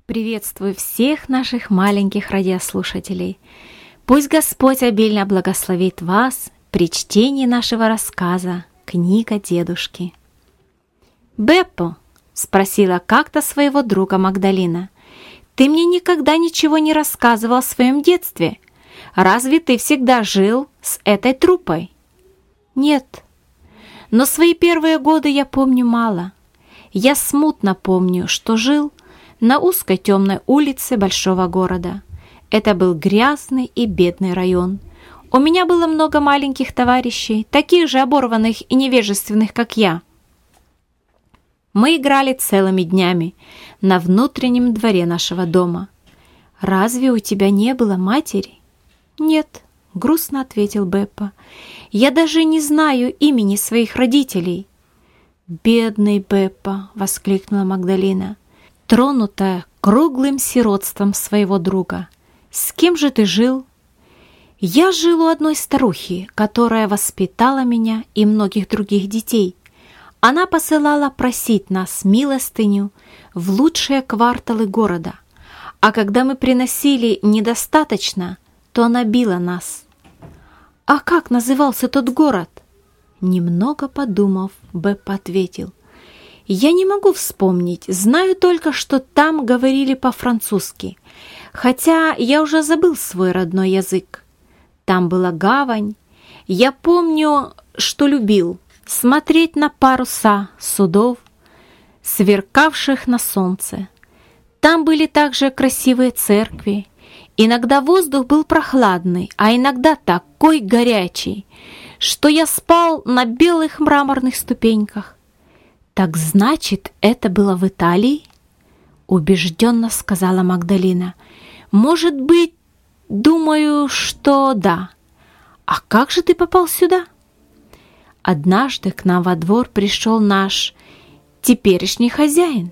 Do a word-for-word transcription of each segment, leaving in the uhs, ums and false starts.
Приветствую всех наших маленьких радиослушателей. Пусть Господь обильно благословит вас при чтении нашего рассказа «Книга дедушки». «Беппо», — спросила как-то своего друга Магдалина, — «ты мне никогда ничего не рассказывал о своем детстве. Разве ты всегда жил с этой труппой?» «Нет, но свои первые годы я помню мало. Я смутно помню, что жил на узкой темной улице большого города. Это был грязный и бедный район. У меня было много маленьких товарищей, таких же оборванных и невежественных, как я. Мы играли целыми днями на внутреннем дворе нашего дома. Разве у тебя не было матери?» «Нет», — грустно ответил Беппо. «Я даже не знаю имени своих родителей». «Бедный Беппо!» — воскликнула Магдалина, тронутая круглым сиротством своего друга. «С кем же ты жил?» «Я жил у одной старухи, которая воспитала меня и многих других детей. Она посылала просить нас милостыню в лучшие кварталы города, а когда мы приносили недостаточно, то она била нас». «А как назывался тот город?» Немного подумав, Беппо ответил: «Я не могу вспомнить, знаю только, что там говорили по-французски, хотя я уже забыл свой родной язык. Там была гавань. Я помню, что любил смотреть на паруса судов, сверкавших на солнце. Там были также красивые церкви. Иногда воздух был прохладный, а иногда такой горячий, что я спал на белых мраморных ступеньках». «Так значит, это было в Италии?» — убежденно сказала Магдалина. «Может быть, думаю, что да. А как же ты попал сюда?» «Однажды к нам во двор пришел наш теперешний хозяин.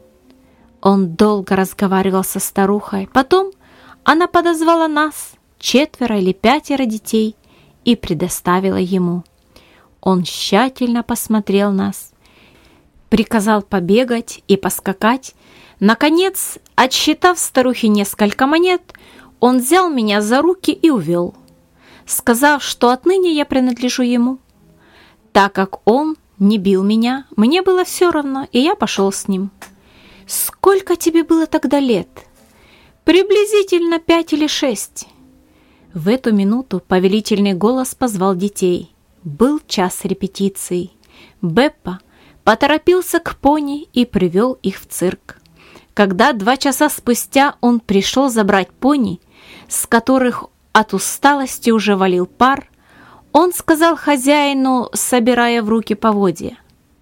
Он долго разговаривал со старухой. Потом она подозвала нас, четверо или пятеро детей, и предоставила ему. Он тщательно посмотрел нас, приказал побегать и поскакать. Наконец, отсчитав старухе несколько монет, он взял меня за руки и увел, сказав, что отныне я принадлежу ему. Так как он не бил меня, мне было все равно, и я пошел с ним». «Сколько тебе было тогда лет?» «Приблизительно пять или шесть». В эту минуту повелительный голос позвал детей. Был час репетиции. Беппо поторопился к пони и привел их в цирк. Когда два часа спустя он пришел забрать пони, с которых от усталости уже валил пар, он сказал хозяину, собирая в руки поводья: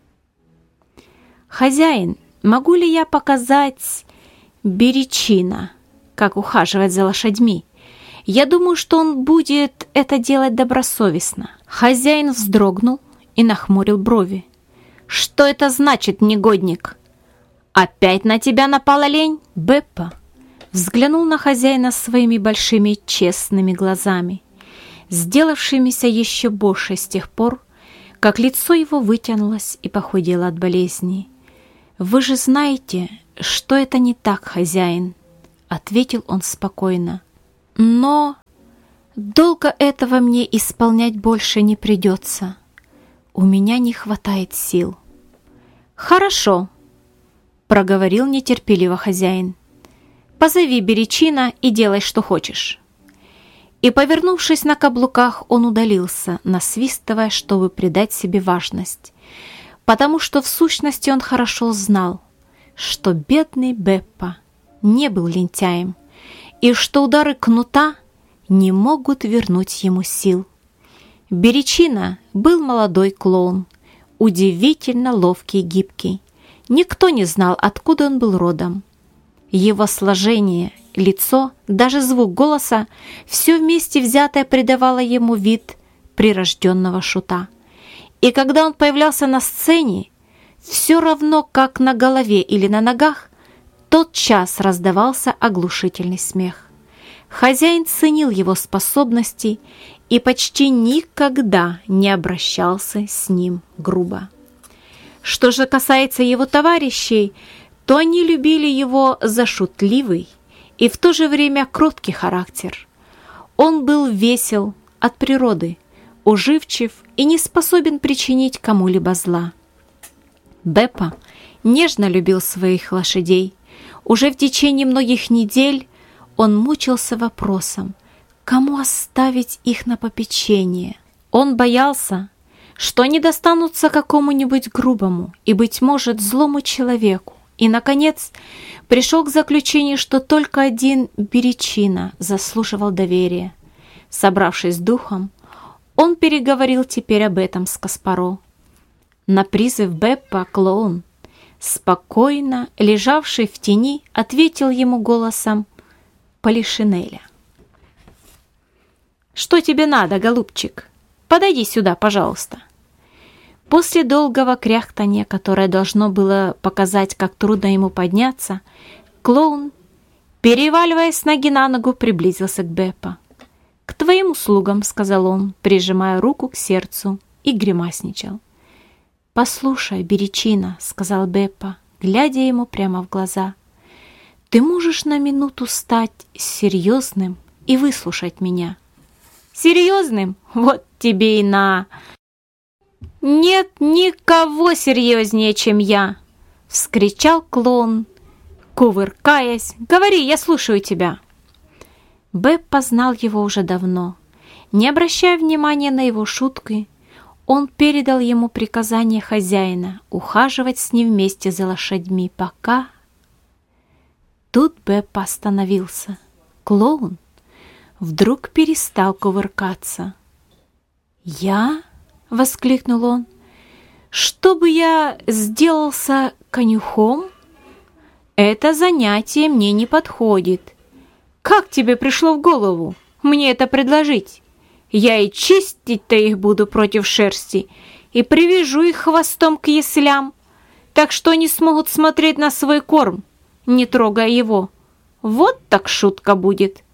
«Хозяин, могу ли я показать Беричино, как ухаживать за лошадьми? Я думаю, что он будет это делать добросовестно». Хозяин вздрогнул и нахмурил брови. «Что это значит, негодник? Опять на тебя напала лень?» Беппо взглянул на хозяина своими большими честными глазами, сделавшимися еще больше с тех пор, как лицо его вытянулось и похудело от болезни. «Вы же знаете, что это не так, хозяин», — ответил он спокойно. «Но долго этого мне исполнять больше не придется. У меня не хватает сил». «Хорошо», — проговорил нетерпеливо хозяин. «Позови Беричино и делай, что хочешь». И, повернувшись на каблуках, он удалился, насвистывая, чтобы придать себе важность, потому что в сущности он хорошо знал, что бедный Беппо не был лентяем, и что удары кнута не могут вернуть ему сил. Беричино был молодой клоун, удивительно ловкий и гибкий. Никто не знал, откуда он был родом. Его сложение, лицо, даже звук голоса — все вместе взятое придавало ему вид прирожденного шута. И когда он появлялся на сцене, все равно как на голове или на ногах, тотчас раздавался оглушительный смех. Хозяин ценил его способности и почти никогда не обращался с ним грубо. Что же касается его товарищей, то они любили его за шутливый и в то же время кроткий характер. Он был весел от природы, уживчив и не способен причинить кому-либо зла. Беппа нежно любил своих лошадей. Уже в течение многих недель он мучился вопросом, кому оставить их на попечение. Он боялся, что они достанутся какому-нибудь грубому и, быть может, злому человеку, и, наконец, пришел к заключению, что только один Беричина заслуживал доверия. Собравшись с духом, он переговорил теперь об этом с Каспаро. На призыв Беппа клоун, спокойно лежавший в тени, ответил ему голосом Полишинеля. «Что тебе надо, голубчик? Подойди сюда, пожалуйста». После долгого кряхтания, которое должно было показать, как трудно ему подняться, клоун, переваливаясь с ноги на ногу, приблизился к Беппа. «К твоим услугам», — сказал он, прижимая руку к сердцу, и гримасничал. «Послушай, Беричина», — сказал Беппа, глядя ему прямо в глаза, — «ты можешь на минуту стать серьезным и выслушать меня?» «Серьезным? Вот тебе и на!» «Нет никого серьезнее, чем я!» — вскричал клоун, кувыркаясь. «Говори, я слушаю тебя!» Беппа знал его уже давно. Не обращая внимания на его шутки, он передал ему приказание хозяина ухаживать с ним вместе за лошадьми, пока... Тут Беппа остановился. Клоун вдруг перестал кувыркаться. «Я?» — воскликнул он. «Чтобы я сделался конюхом? Это занятие мне не подходит. Как тебе пришло в голову мне это предложить? Я и чистить-то их буду против шерсти, и привяжу их хвостом к яслям, так что они смогут смотреть на свой корм, не трогая его. Вот так шутка будет!»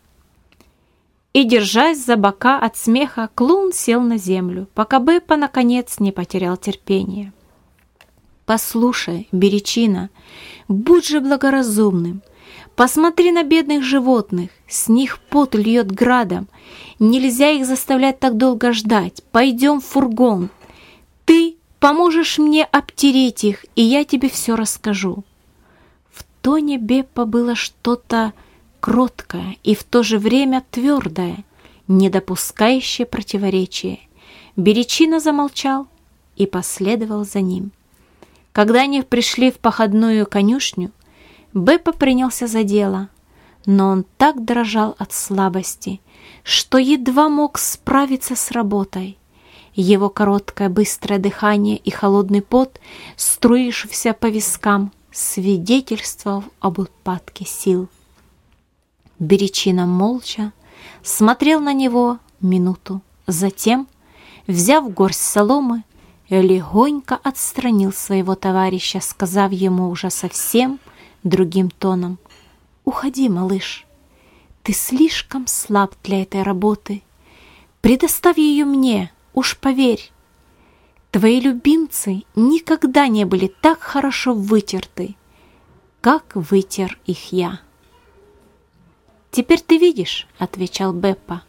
И, держась за бока от смеха, клоун сел на землю, пока Беппа, наконец, не потерял терпение. «Послушай, Беричина, будь же благоразумным. Посмотри на бедных животных, с них пот льет градом. Нельзя их заставлять так долго ждать. Пойдем в фургон. Ты поможешь мне обтереть их, и я тебе все расскажу». В тоне Беппа было что-то кроткое и в то же время твердое, не допускающее противоречия. Беричина замолчал и последовал за ним. Когда они пришли в походную конюшню, Беппа принялся за дело, но он так дрожал от слабости, что едва мог справиться с работой. Его короткое быстрое дыхание и холодный пот, струившийся по вискам, свидетельствовал об упадке сил. Беричина молча смотрел на него минуту, затем, взяв горсть соломы, легонько отстранил своего товарища, сказав ему уже совсем другим тоном: «Уходи, малыш, ты слишком слаб для этой работы. Предоставь ее мне, уж поверь. Твои любимцы никогда не были так хорошо вытерты, как вытер их я». «Теперь ты видишь, — отвечал Беппа,